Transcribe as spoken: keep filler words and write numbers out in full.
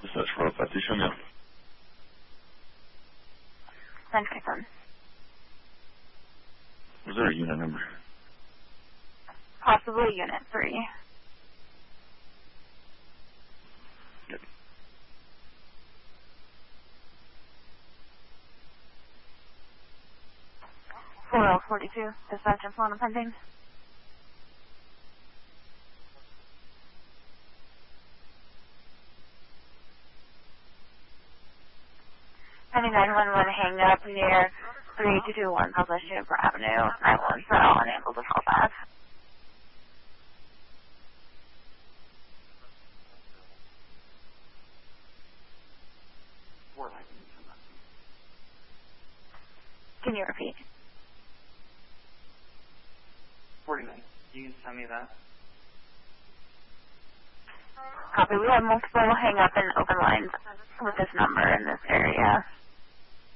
Search for a partition, yeah. ten fifty-seven. Was there a unit number? Possibly unit three. Yep. four oh forty-two, dispatch and phone pending. Pending nine one one hang up near three two two one Southwest Juniper Avenue, nine one cell, unable to call back. Can you repeat? forty-nine. You can send me that. Copy. We have multiple hang up and open lines with this number in this area.